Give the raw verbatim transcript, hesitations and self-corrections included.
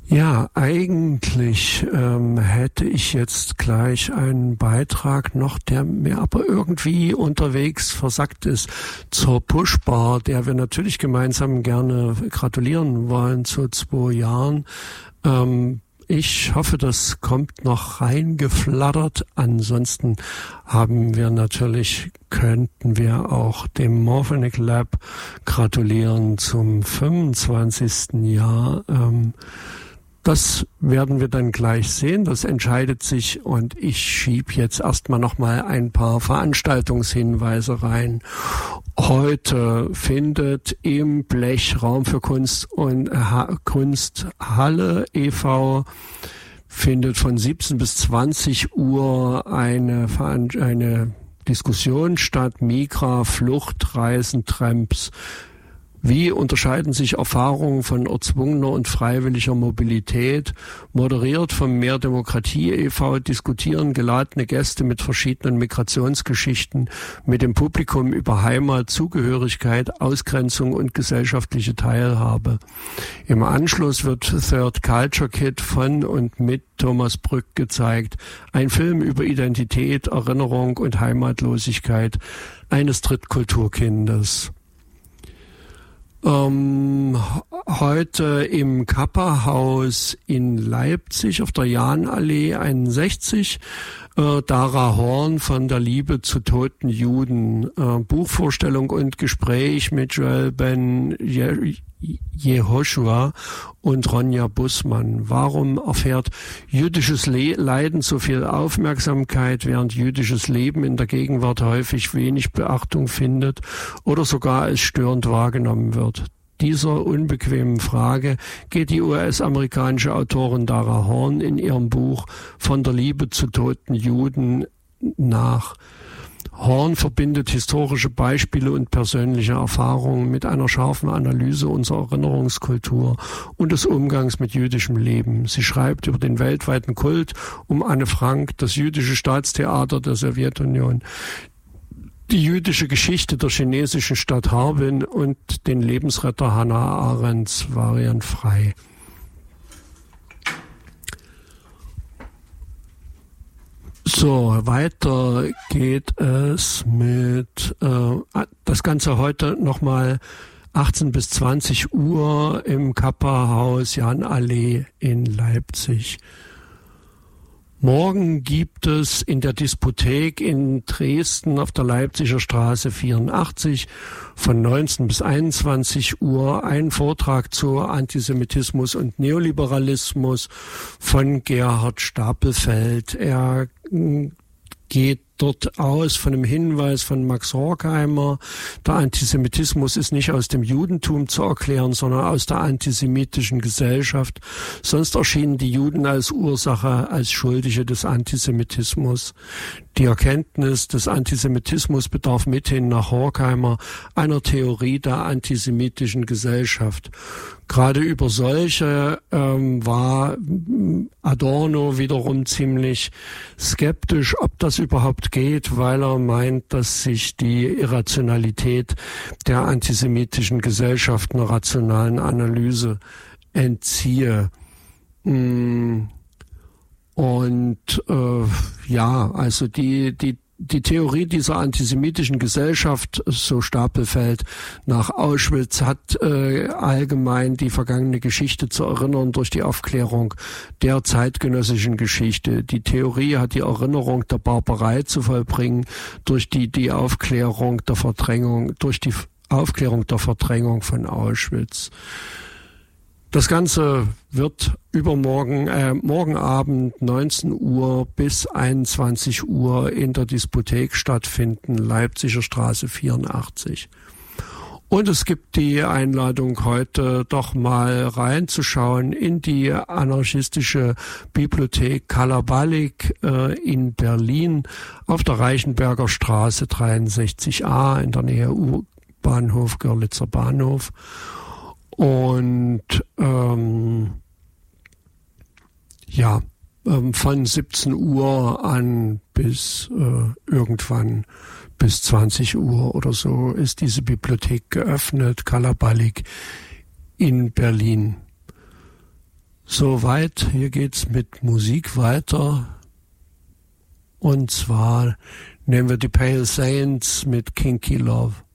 Ja, eigentlich ähm, hätte ich jetzt gleich einen Beitrag noch, der mir aber irgendwie unterwegs versackt ist, zur Pushbar, der wir natürlich gemeinsam gerne gratulieren wollen zu zwei Jahren. Ähm, ich hoffe, das kommt noch reingeflattert. Ansonsten haben wir natürlich, könnten wir auch dem Morphonic Lab gratulieren zum fünfundzwanzigsten Jahr. Ähm, Das werden wir dann gleich sehen. Das entscheidet sich und ich schiebe jetzt erstmal nochmal ein paar Veranstaltungshinweise rein. Heute findet im Blech Raum für Kunst und ha- Kunsthalle e V findet von siebzehn bis zwanzig Uhr eine, eine Diskussion statt. Migra, Flucht, Reisen, Tramps. Wie unterscheiden sich Erfahrungen von erzwungener und freiwilliger Mobilität? Moderiert vom Mehr Demokratie e V diskutieren geladene Gäste mit verschiedenen Migrationsgeschichten mit dem Publikum über Heimat, Zugehörigkeit, Ausgrenzung und gesellschaftliche Teilhabe. Im Anschluss wird Third Culture Kit von und mit Thomas Brück gezeigt. Ein Film über Identität, Erinnerung und Heimatlosigkeit eines Drittkulturkindes. Ähm, heute im Kappa-Haus in Leipzig auf der Jahnallee einundsechzig, äh, Dara Horn von der Liebe zu toten Juden, äh, Buchvorstellung und Gespräch mit Joel Ben Je- Jehoshua und Ronja Bussmann. Warum erfährt jüdisches Le- Leiden so viel Aufmerksamkeit, während jüdisches Leben in der Gegenwart häufig wenig Beachtung findet oder sogar als störend wahrgenommen wird? Dieser unbequemen Frage geht die U S-amerikanische Autorin Dara Horn in ihrem Buch Von der Liebe zu toten Juden nach. Horn verbindet historische Beispiele und persönliche Erfahrungen mit einer scharfen Analyse unserer Erinnerungskultur und des Umgangs mit jüdischem Leben. Sie schreibt über den weltweiten Kult um Anne Frank, das jüdische Staatstheater der Sowjetunion, die jüdische Geschichte der chinesischen Stadt Harbin und den Lebensretter Hannah Arendts variantfrei. So, weiter geht es mit, äh, das Ganze heute nochmal achtzehn bis zwanzig Uhr im Kappa-Haus Jahnallee in Leipzig. Morgen gibt es in der Diskothek in Dresden auf der Leipziger Straße vierundachtzig von neunzehn bis einundzwanzig Uhr einen Vortrag zu Antisemitismus und Neoliberalismus von Gerhard Stapelfeld. Er geht dort aus von einem Hinweis von Max Horkheimer. Der Antisemitismus ist nicht aus dem Judentum zu erklären, sondern aus der antisemitischen Gesellschaft. Sonst erschienen die Juden als Ursache, als Schuldige des Antisemitismus. Die Erkenntnis des Antisemitismus bedarf mithin nach Horkheimer einer Theorie der antisemitischen Gesellschaft. Gerade über solche ähm, war Adorno wiederum ziemlich skeptisch, ob das überhaupt geht, weil er meint, dass sich die Irrationalität der antisemitischen Gesellschaft einer rationalen Analyse entziehe. Und äh, ja, also die die Die Theorie dieser antisemitischen Gesellschaft, so Stapelfeld, nach Auschwitz hat äh, allgemein die vergangene Geschichte zu erinnern durch die Aufklärung der zeitgenössischen Geschichte. Die Theorie hat die Erinnerung der Barbarei zu vollbringen durch die, die Aufklärung der Verdrängung, durch die Aufklärung der Verdrängung von Auschwitz. Das Ganze wird übermorgen, äh, morgen Abend neunzehn Uhr bis einundzwanzig Uhr in der Diskothek stattfinden, Leipziger Straße vierundachtzig. Und es gibt die Einladung, heute doch mal reinzuschauen in die anarchistische Bibliothek Kalabalik äh, in Berlin auf der Reichenberger Straße dreiundsechzig a in der Nähe U-Bahnhof, Görlitzer Bahnhof. Und ähm, ja, ähm, von siebzehn Uhr an bis äh, irgendwann bis zwanzig Uhr oder so ist diese Bibliothek geöffnet, Kalabalik in Berlin. Soweit, hier geht's mit Musik weiter. Und zwar nehmen wir die Pale Saints mit Kinky Love.